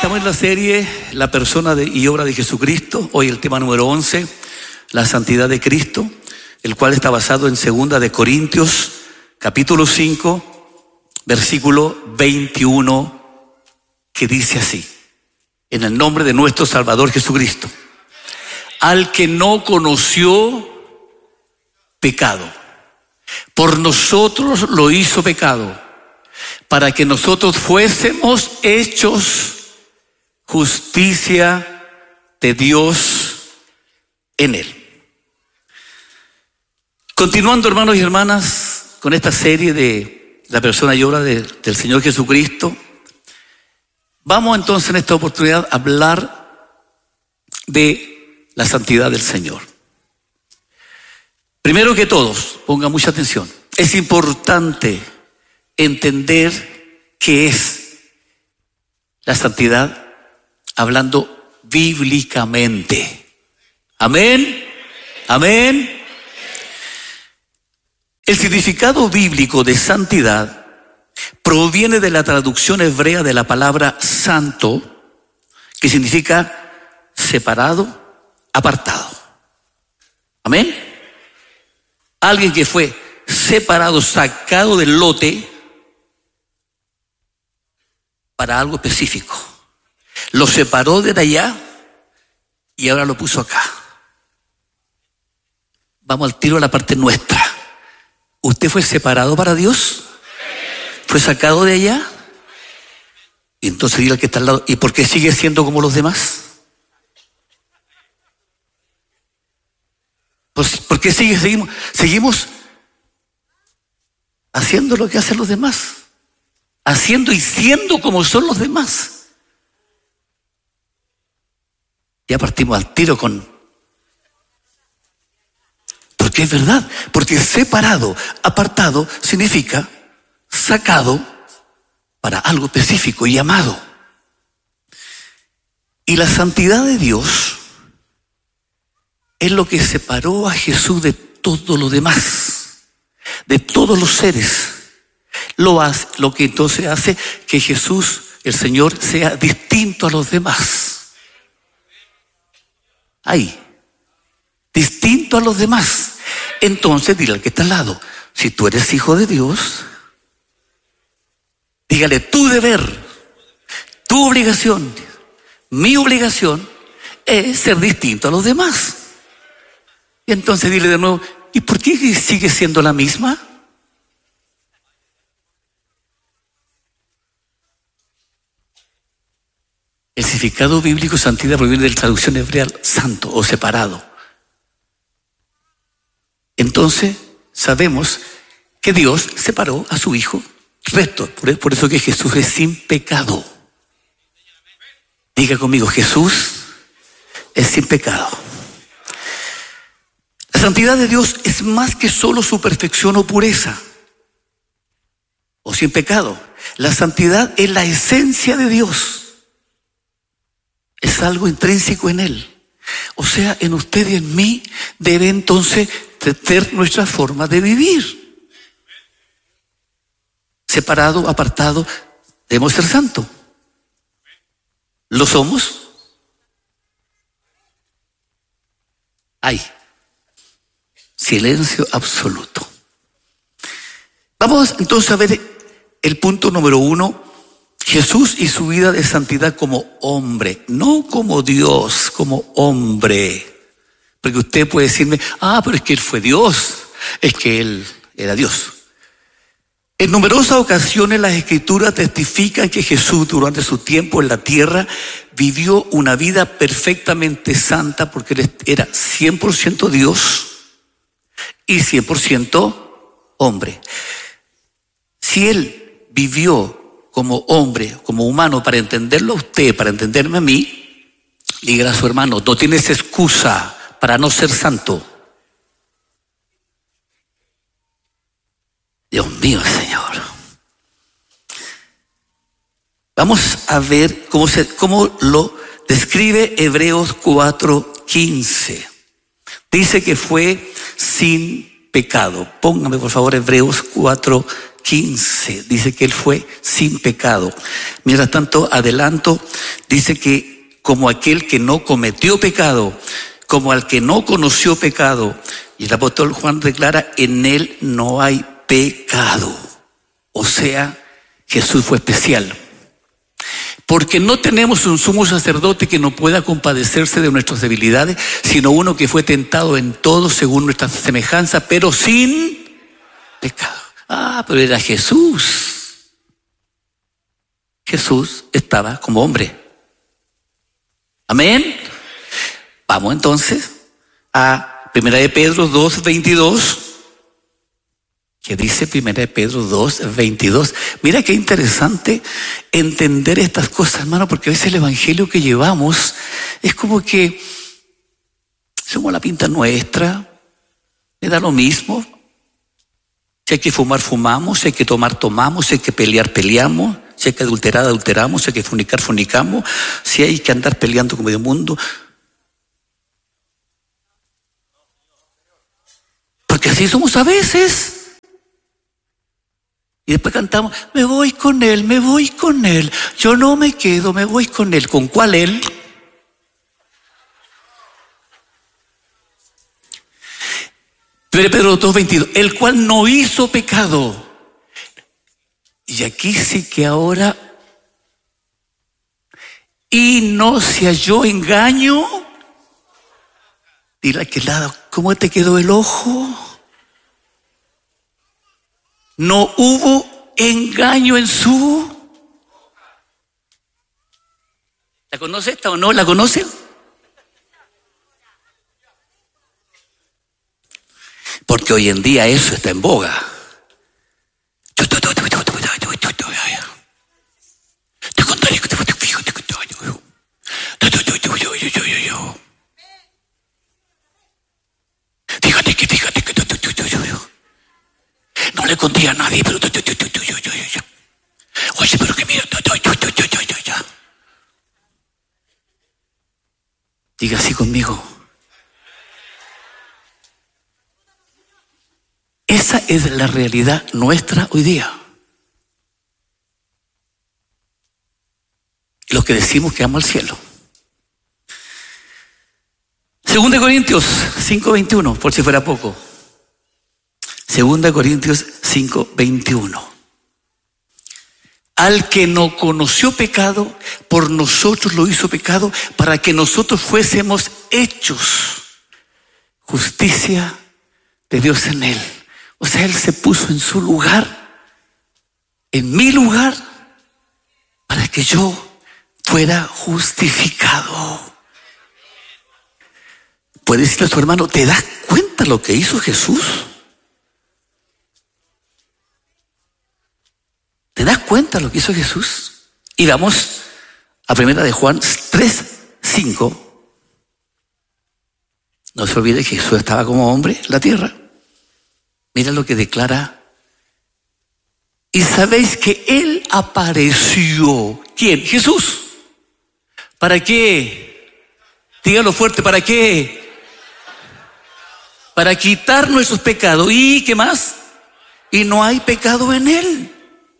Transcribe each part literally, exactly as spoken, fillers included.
Estamos en la serie La persona de, y obra de Jesucristo. Hoy el tema número once, la santidad de Cristo, el cual está basado en segunda de Corintios, capítulo cinco, versículo veintiuno, que dice así: en el nombre de nuestro Salvador Jesucristo, al que no conoció pecado, por nosotros lo hizo pecado, para que nosotros fuésemos hechos justicia de Dios en él. Continuando, hermanos y hermanas, con esta serie de la persona y obra de, del Señor Jesucristo, vamos entonces en esta oportunidad a hablar de la santidad del Señor. Primero que todos, ponga mucha atención, es importante entender qué es la santidad hablando bíblicamente. Amén. Amén. El significado bíblico de santidad proviene de la traducción hebrea de la palabra santo, que significa separado, apartado. Amén. Alguien que fue separado, sacado del lote para algo específico. Lo separó de allá y ahora lo puso acá. Vamos al tiro a la parte nuestra. ¿Usted fue separado para Dios? ¿Fue sacado de allá? Y entonces dile al que está al lado: ¿y por qué sigue siendo como los demás? Pues, ¿por qué sigue, seguimos, seguimos haciendo lo que hacen los demás? Haciendo y siendo como son los demás. Ya partimos al tiro con... Porque es verdad, porque separado, apartado, significa sacado para algo específico y llamado. Y la santidad de Dios es lo que separó a Jesús de todo lo demás, de todos los seres. Lo, hace, lo que entonces hace que Jesús, el Señor, sea distinto a los demás. Ahí, distinto a los demás. Entonces dile al que está al lado: si tú eres hijo de Dios, dígale: tu deber, tu obligación, mi obligación es ser distinto a los demás. Y entonces dile de nuevo: ¿y por qué sigue siendo la misma? El significado bíblico de santidad proviene de la traducción hebrea santo o separado. Entonces sabemos que Dios separó a su Hijo recto. Por eso que Jesús es sin pecado. Diga conmigo: Jesús es sin pecado. La santidad de Dios es más que solo su perfección o pureza o sin pecado. La santidad es la esencia de Dios. Es algo intrínseco en Él. O sea, en usted y en mí debe entonces ser nuestra forma de vivir. Separado, apartado, debemos ser santos. ¿Lo somos? Hay silencio absoluto. Vamos entonces a ver el punto número uno. Jesús y su vida de santidad como hombre, no como Dios, como hombre. Porque usted puede decirme: ah, pero es que Él fue Dios, es que Él era Dios. En numerosas ocasiones las Escrituras testifican que Jesús, durante su tiempo en la tierra, vivió una vida perfectamente santa, porque Él era cien por ciento Dios y cien por ciento hombre. Si Él vivió como hombre, como humano, para entenderlo a usted, para entenderme a mí, dígale a su hermano: no tienes excusa para no ser santo. Dios mío, Señor. Vamos a ver cómo, se, cómo lo describe Hebreos cuatro quince. Dice que fue sin pecado. Póngame por favor Hebreos cuatro quince. Dice que Él fue sin pecado. Mientras tanto, adelanto, dice que como aquel que no cometió pecado, como al que no conoció pecado, y el apóstol Juan declara, en él no hay pecado. O sea, Jesús fue especial. Porque no tenemos un sumo sacerdote que no pueda compadecerse de nuestras debilidades, sino uno que fue tentado en todo según nuestra semejanza, pero sin pecado. Ah, pero era Jesús. Jesús estaba como hombre. Amén. Vamos entonces a Primera de Pedro dos, veintidós. Que dice Primera de Pedro dos, veintidós. Mira qué interesante entender estas cosas, hermano, porque a veces el evangelio que llevamos es como que somos la pinta nuestra, me da lo mismo. Si hay que fumar, fumamos, si hay que tomar, tomamos, si hay que pelear, peleamos, si hay que adulterar, adulteramos, si hay que fornicar, fornicamos, si hay que andar peleando con medio mundo. Porque así somos a veces. Y después cantamos, me voy con él, me voy con él. Yo no me quedo, me voy con él. ¿Con cuál él? Primera de Pedro dos, veintidós. El cual no hizo pecado. Y aquí sí que ahora. Y no se halló engaño. Dile a aquel lado, ¿cómo te quedó el ojo? No hubo engaño en su. ¿La conoce esta o no? ¿La conoce? Porque hoy en día eso está en boga. Fíjate que, fíjate que. No le conté a nadie, pero. Oye, pero que mira. Diga así conmigo. Esa es la realidad nuestra hoy día. Los que decimos que amo al cielo. Segunda de Corintios cinco, veintiuno, por si fuera poco. Segunda de Corintios cinco, veintiuno. Al que no conoció pecado, por nosotros lo hizo pecado, para que nosotros fuésemos hechos justicia de Dios en él. O sea, él se puso en su lugar, en mi lugar, para que yo fuera justificado. Puede decirle a su hermano, ¿te das cuenta lo que hizo Jesús? ¿Te das cuenta lo que hizo Jesús? Y vamos a primera de Juan tres, cinco. No se olvide que Jesús estaba como hombre en la tierra. Mira lo que declara. Y sabéis que Él apareció. ¿Quién? Jesús. ¿Para qué? Dígalo fuerte, ¿para qué? Para quitar nuestros pecados. ¿Y qué más? Y no hay pecado en Él.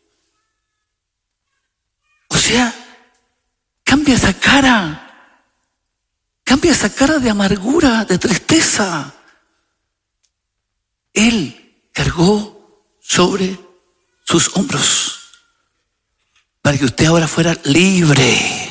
O sea, cambia esa cara. Cambia esa cara de amargura, de tristeza. Él cargó sobre sus hombros para que usted ahora fuera libre.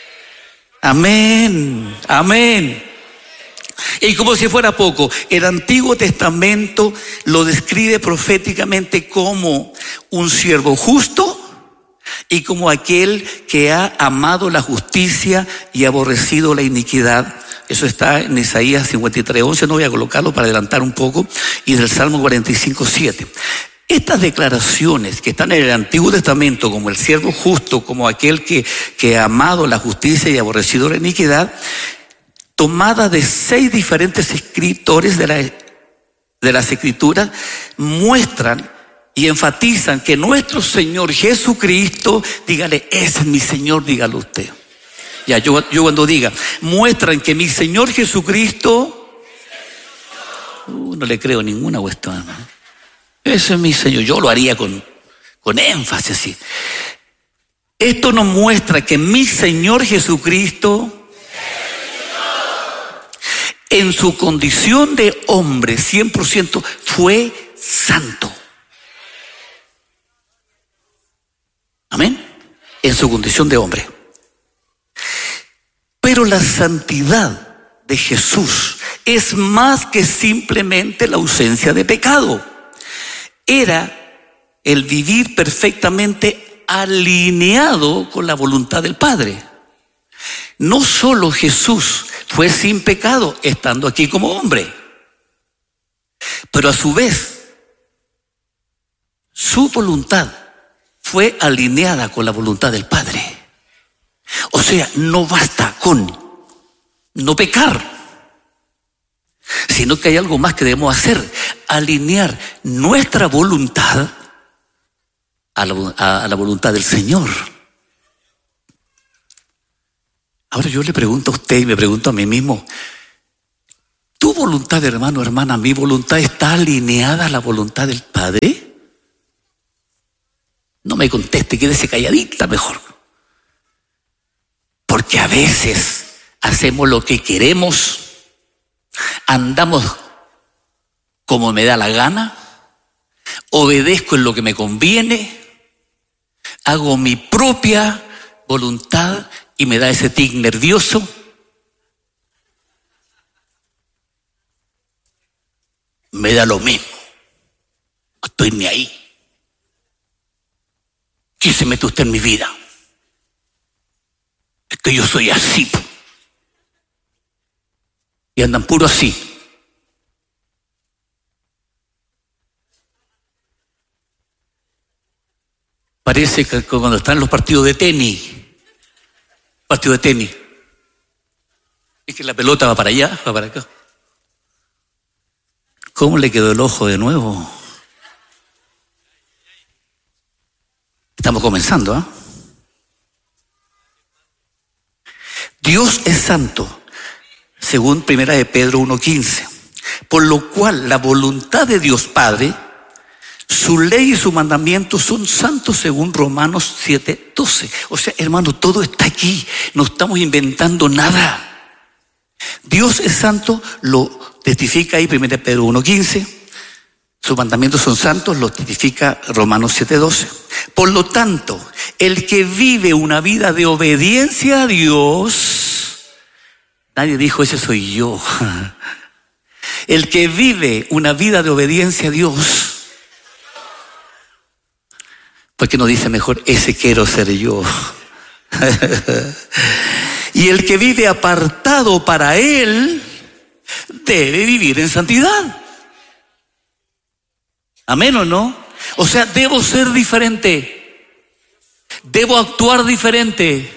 Amén, amén. Y como si fuera poco, el Antiguo Testamento lo describe proféticamente como un siervo justo y como aquel que ha amado la justicia y aborrecido la iniquidad. Eso está en Isaías cincuenta y tres, once, no voy a colocarlo para adelantar un poco, y del Salmo cuarenta y cinco, siete. Estas declaraciones que están en el Antiguo Testamento como el siervo justo, como aquel que, que ha amado la justicia y aborrecido la iniquidad, tomadas de seis diferentes escritores de, la, de las Escrituras, muestran y enfatizan que nuestro Señor Jesucristo, dígale, ese es mi Señor, dígalo usted. Ya, yo, yo cuando diga, muestran que mi Señor Jesucristo, uh, no le creo ninguna cuestión, ¿no? Ese es mi Señor. Yo lo haría con, con énfasis así. Esto nos muestra que mi Señor Jesucristo, en su condición de hombre, cien por ciento, fue santo. Amén. En su condición de hombre. Pero la santidad de Jesús es más que simplemente la ausencia de pecado. Era el vivir perfectamente alineado con la voluntad del Padre. No solo Jesús fue sin pecado estando aquí como hombre, pero a su vez su voluntad fue alineada con la voluntad del Padre. O sea, no basta con no pecar, sino que hay algo más que debemos hacer: alinear nuestra voluntad a la, a, a la voluntad del Señor. Ahora yo le pregunto a usted y me pregunto a mí mismo: ¿tu voluntad, hermano, hermana, mi voluntad está alineada a la voluntad del Padre? No me conteste, quédese calladita mejor. Porque a veces hacemos lo que queremos, andamos como me da la gana, obedezco en lo que me conviene, hago mi propia voluntad y me da ese tic nervioso. Me da lo mismo. No estoy ni ahí. ¿Quién se mete usted en mi vida? Es que yo soy así. Y andan puro así. Parece que cuando están los partidos de tenis, partido de tenis, es que la pelota va para allá, va para acá. ¿Cómo le quedó el ojo de nuevo? Estamos comenzando, ¿eh? Dios es santo, según primera de Pedro uno quince, por lo cual la voluntad de Dios Padre, su ley y su mandamiento son santos, según Romanos siete doce. O sea, hermano, todo está aquí, no estamos inventando nada. Dios es santo, lo testifica ahí primera de Pedro uno quince. Sus mandamientos son santos, lo testifica Romanos siete doce. Por lo tanto, el que vive una vida de obediencia a Dios, nadie dijo ese soy yo. El que vive una vida de obediencia a Dios, ¿por qué no dice mejor ese quiero ser yo? Y el que vive apartado para Él debe vivir en santidad. ¿Amén o no? O sea, debo ser diferente. Debo actuar diferente.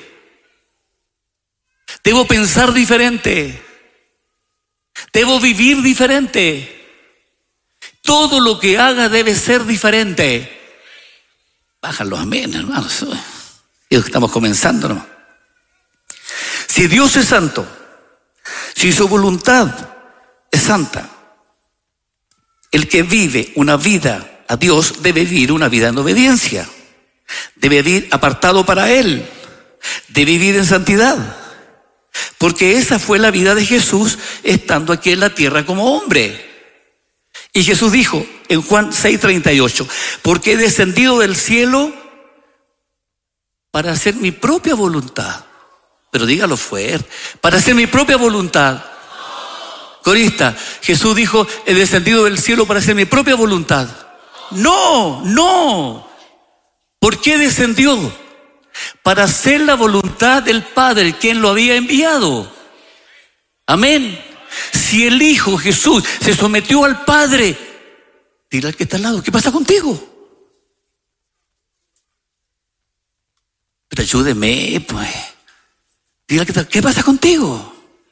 Debo pensar diferente. Debo vivir diferente. Todo lo que haga debe ser diferente. Bájalo, amén, hermanos. Estamos comenzando, ¿no? Si Dios es santo, si su voluntad es santa, el que vive una vida a Dios debe vivir una vida en obediencia. Debe vivir apartado para Él. Debe vivir en santidad. Porque esa fue la vida de Jesús estando aquí en la tierra como hombre. Y Jesús dijo en Juan seis treinta y ocho, porque he descendido del cielo para hacer mi propia voluntad. Pero dígalo fuerte, para hacer mi propia voluntad. Corista, Jesús dijo, he descendido del cielo para hacer mi propia voluntad. No, no. ¿Por qué descendió? Para hacer la voluntad del Padre, quien lo había enviado. Amén. Si el Hijo Jesús se sometió al Padre, dile al que está al lado, ¿qué pasa contigo? Pero ayúdeme, pues. Dile al que está, ¿qué pasa contigo?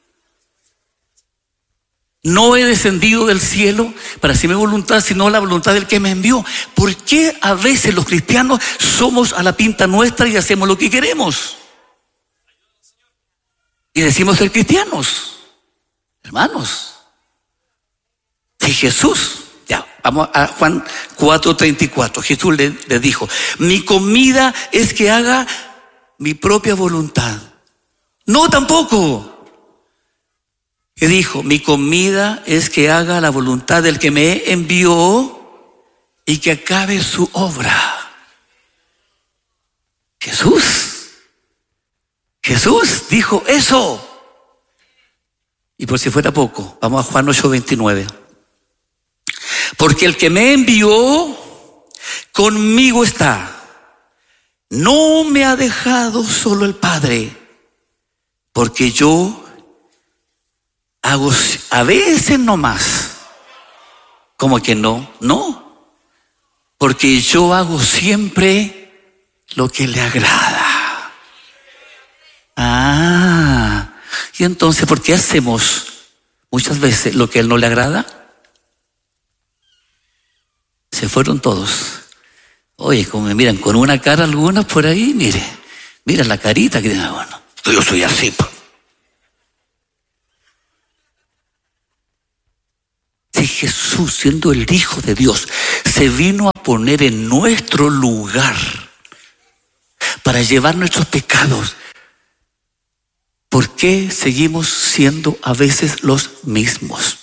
No he descendido del cielo para hacer mi voluntad, sino la voluntad del que me envió. ¿Por qué a veces los cristianos somos a la pinta nuestra y hacemos lo que queremos? Y decimos ser cristianos. Hermanos, si Jesús, ya, vamos a Juan cuatro treinta y cuatro. Jesús le, le dijo, mi comida es que haga mi propia voluntad. No, tampoco. Y dijo, mi comida es que haga la voluntad del que me envió y que acabe su obra. Jesús, Jesús dijo eso. Y por si fuera poco, vamos a Juan ocho veintinueve. Porque el que me envió conmigo está. No me ha dejado solo el Padre, porque yo hago a veces no más. ¿Cómo que no? No. Porque yo hago siempre lo que le agrada. Ah, y entonces, ¿por qué hacemos muchas veces lo que a él no le agrada? Se fueron todos. Oye, como me miran con una cara algunas por ahí, mire, mira la carita que tiene. Bueno, yo soy así. Pa. Si Jesús, siendo el Hijo de Dios, se vino a poner en nuestro lugar para llevar nuestros pecados, ¿por qué seguimos siendo a veces los mismos?